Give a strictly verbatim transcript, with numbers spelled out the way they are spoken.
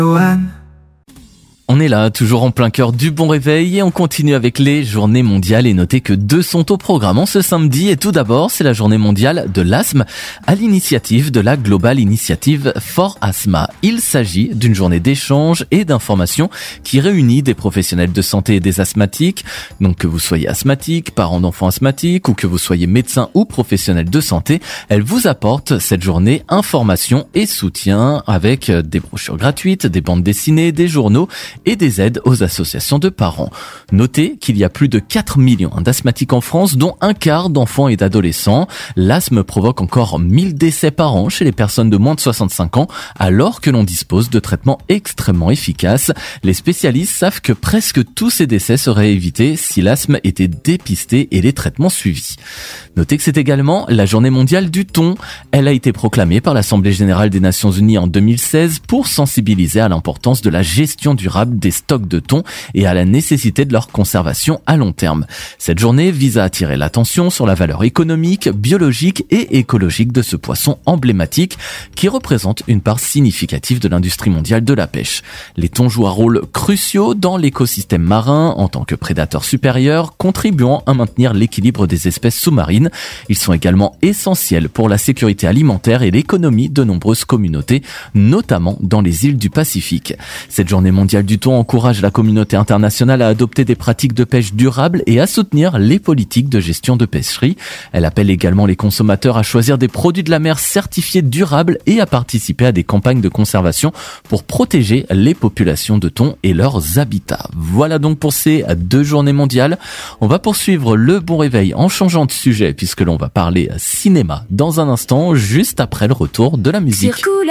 On est là, toujours en plein cœur du bon réveil et on continue avec les journées mondiales et notez que deux sont au programme en ce samedi et tout d'abord c'est la journée mondiale de l'asthme à l'initiative de la Global Initiative for Asthma. Il s'agit d'une journée d'échange et d'information qui réunit des professionnels de santé et des asthmatiques, donc que vous soyez asthmatique, parent d'enfants asthmatiques ou que vous soyez médecin ou professionnel de santé, elle vous apporte cette journée information et soutien avec des brochures gratuites, des bandes dessinées, des journaux et des aides aux associations de parents. Notez qu'il y a plus de quatre millions d'asthmatiques en France, dont un quart d'enfants et d'adolescents. L'asthme provoque encore mille décès par an chez les personnes de moins de soixante-cinq ans, alors que l'on dispose de traitements extrêmement efficaces. Les spécialistes savent que presque tous ces décès seraient évités si l'asthme était dépisté et les traitements suivis. Notez que c'est également la journée mondiale du thon. Elle a été proclamée par l'Assemblée générale des Nations unies en deux mille seize pour sensibiliser à l'importance de la gestion durable des stocks de thon et à la nécessité de leur conservation à long terme. Cette journée vise à attirer l'attention sur la valeur économique, biologique et écologique de ce poisson emblématique qui représente une part significative de l'industrie mondiale de la pêche. Les thons jouent un rôle crucial dans l'écosystème marin en tant que prédateurs supérieurs, contribuant à maintenir l'équilibre des espèces sous-marines. Ils sont également essentiels pour la sécurité alimentaire et l'économie de nombreuses communautés, notamment dans les îles du Pacifique. Cette journée mondiale du thon encourage la communauté internationale à adopter des pratiques de pêche durables et à soutenir les politiques de gestion de pêcherie. Elle appelle également les consommateurs à choisir des produits de la mer certifiés durables et à participer à des campagnes de conservation pour protéger les populations de thon et leurs habitats. Voilà donc pour ces deux journées mondiales. On va poursuivre le bon réveil en changeant de sujet puisque l'on va parler cinéma dans un instant, juste après le retour de la musique.